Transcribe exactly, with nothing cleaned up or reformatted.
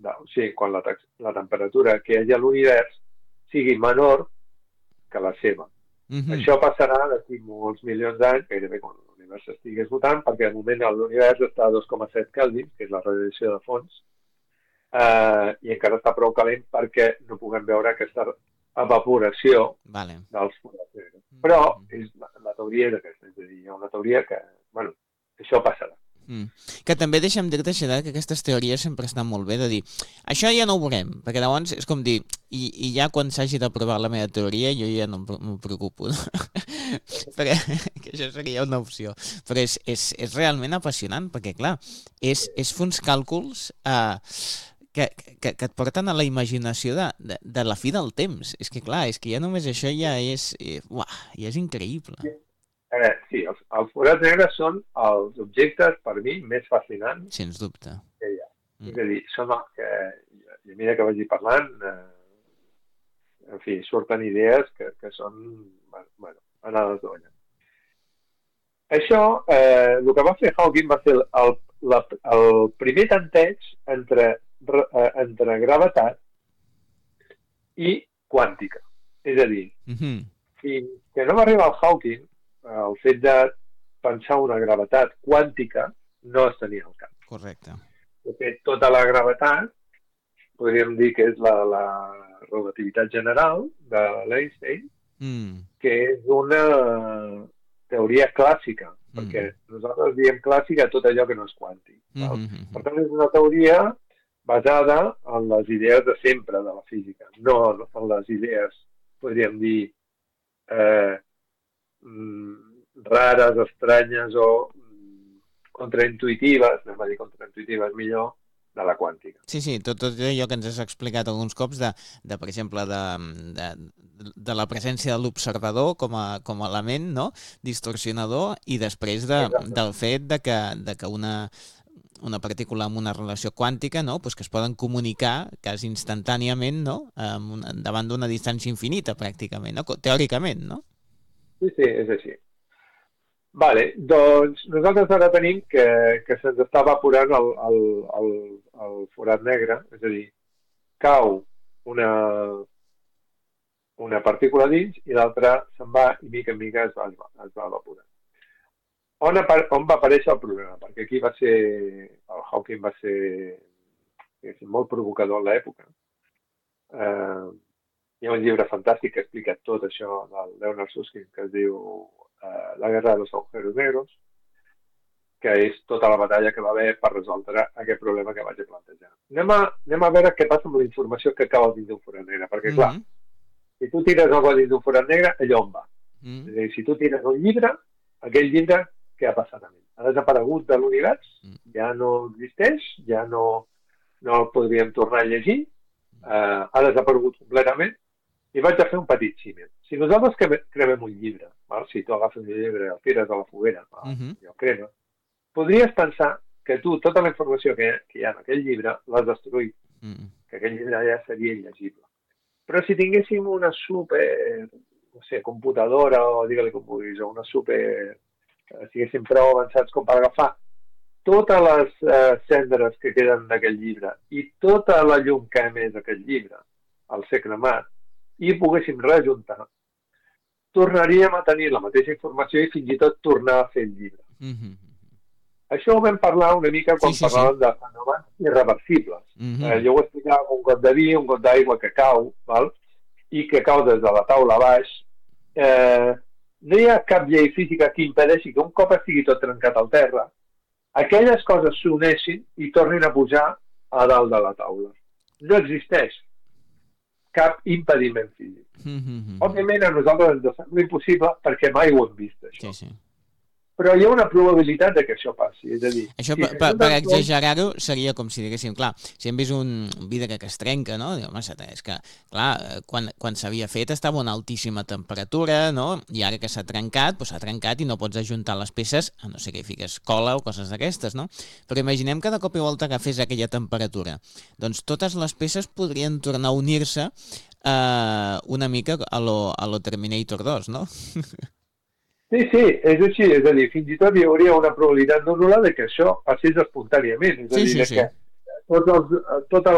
o sigui, quan la, la temperatura que hi hagi a l'univers sigui menor que la seva. Mm-hmm. Això passarà d'aquí molts milions d'anys, gairebé quan l'univers estigui esgotant, perquè al moment l'univers està a dos coma set Kelvin, que és la radiació de fons, eh, i encara està prou calent perquè no puguem veure aquesta evaporació vale. dels forats negres. Però és, la, la teoria és aquesta, és a dir, hi ha una teoria que, bueno, això passarà. Mm. Que també deixa'm dir-te, Xavier, que aquestes teories sempre estan molt bé de dir això ja no ho veurem, perquè llavors és com dir i, i ja quan s'hagi d'aprovar la meva teoria jo ja no em preocupo, no? perquè, que això seria una opció, però és, és, és realment apassionant, perquè clar, és, és fer uns càlculs eh, que, que, que et porten a la imaginació de, de, de la fi del temps. És que clar, és que ja només això ja és eh, uah, ja és increïble. Eh, sí, els, els forats negres són els objectes, per mi, més fascinants. Sens dubte. Que hi ha. Mm. És a dir, són els que, i a mesura que vagi parlant, eh, en fi, surten idees que, que són, bueno, anades d'olla. Això, eh, el que va fer Hawking va ser el, el, la, el primer tanteig entre, eh, entre gravetat i quàntica. És a dir, mm-hmm. fins que no va arribar el Hawking, el fet de pensar una gravetat quàntica no es tenia al cap. Correcte. De fet, tota la gravetat, podríem dir que és la, la relativitat general de l'Einstein, mm. que és una teoria clàssica, mm. perquè nosaltres diem clàssica a tot allò que no és quàntic. Mm-hmm. Per tant, és una teoria basada en les idees de sempre de la física, no en les idees, podríem dir, eh, rares, estranyes o contraintuitives, anem a dir contraintuitives millor, de la quàntica. Sí, sí, tot, tot allò que ens has explicat alguns cops de, de per exemple, de, de, de la presència de l'observador com a, com a element, no?, distorsionador, i després de, del fet de que, de que una, una partícula amb una relació quàntica, no?, pues que es poden comunicar quasi instantàniament, no?, una, davant d'una distància infinita, pràcticament, no?, teòricament, no? Sí, sí, és així. Vale, doncs nosaltres ara tenim que, que se'ns està evaporant el, el, el, el forat negre, és a dir, cau una, una partícula dins i l'altra se'n va i mica en mica es va, es va evaporar. On, on va aparèixer el problema? Perquè aquí va ser, el Hawking va ser molt provocador en l'època. Eh, Hi ha un llibre fantàstic que explica tot això del Leonard Susskind que es diu uh, La guerra de los agujeros negros, que és tota la batalla que va haver per resoldre aquest problema que vaig a plantejar. Anem a, anem a veure què passa amb la informació que cau dins d'un forat negre, perquè clar, mm-hmm. si tu tires algo dins d'un forat negre, allò on va. Mm-hmm. És a dir, si tu tires un llibre, aquell llibre, què ha passat amb ell? Ha desaparegut de l'univers, mm-hmm. ja no existeix, ja no, no el podríem tornar a llegir, uh, ha desaparegut completament. I vaig a fer un petit símil. Si nosaltres cremem un llibre, val? Si tu agafes un llibre i el tires a la foguera uh-huh. i el cremes, podries pensar que tu tota la informació que, que hi ha en aquell llibre l'has destruït, uh-huh. que aquell llibre ja seria il·legible. Però si tinguéssim una super, no sé, computadora o digue-li com vulguis, o una super, que siguéssim prou avançats com per agafar totes les eh, cendres que queden d'aquell llibre i tota la llum que ha emès aquest llibre al ser cremat, i poguéssim reajuntar, tornaríem a tenir la mateixa informació i fins i tot tornar a fer el llibre. Mm-hmm. Això ho vam parlar una mica quan sí, sí, parlàvem sí. de fenòmens irreversibles. Mm-hmm. Eh, jo ho explicava amb un got de vi, un got d'aigua que cau, val? I que cau des de la taula a baix. Eh, no hi ha cap llei física que impedeixi que un cop estigui tot trencat al terra, aquelles coses s'uneixin i tornin a pujar a dalt de la taula. No existeix cap impediment físic. Mm-hmm. Òbviament a nosaltres ens sembla impossible perquè mai ho hem vist, això. Sí, sí. Però hi ha una probabilitat de que això passi. És a dir, això, si per, per, per exagerar-ho, seria com si diguéssim, clar, si hem vist un vidre que es trenca, no? Diu, home, és que, clar, quan, quan s'havia fet estava a una altíssima temperatura, no? I ara que s'ha trencat, doncs s'ha trencat i no pots ajuntar les peces, a no ser que hi fiques cola o coses d'aquestes, no? Però imaginem que de cop i volta agafés aquella temperatura. Doncs totes les peces podrien tornar a unir-se eh, una mica a lo, a lo Terminator dos, no? Sí, sí, és així, és a dir, fins i tot hi hauria una probabilitat no nul·la de que això passés espontàniament, és a sí, dir, sí, de sí. que tots els, tota